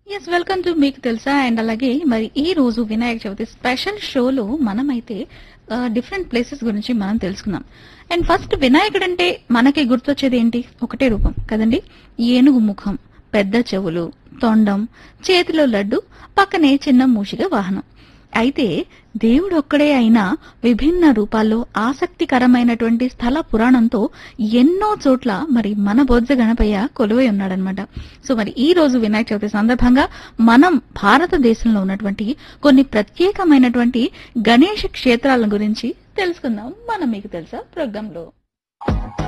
Welcome to మీకు తెలుసా. And అలాగే మరి ఈ రోజు వినాయక చవితి స్పెషల్ షోలో మనమైతే డిఫరెంట్ ప్లేసెస్ గురించి మనం తెలుసుకుందాం. అండ్ ఫస్ట్ వినాయకుడు అంటే మనకి గుర్తొచ్చేది ఏంటి? ఒకటే రూపం కదండి. ఏనుగు ముఖం, పెద్ద చెవులు, తొండం, చేతిలో లడ్డు, పక్కనే చిన్న మూషిక వాహనం. అయితే దేవుడు ఒక్కడే అయినా విభిన్న రూపాల్లో ఆసక్తికరమైనటువంటి స్థల పురాణంతో ఎన్నో చోట్ల మరి మన బొజ్జ గణపయ్య కొలువై ఉన్నాడనమాట. సో మరి ఈ రోజు వినాయక చవితి సందర్భంగా మనం భారతదేశంలో ఉన్నటువంటి కొన్ని ప్రత్యేకమైనటువంటి గణేష క్షేత్రాల గురించి తెలుసుకుందాం మనం మీకు తెలుసా ప్రోగ్రాంలో.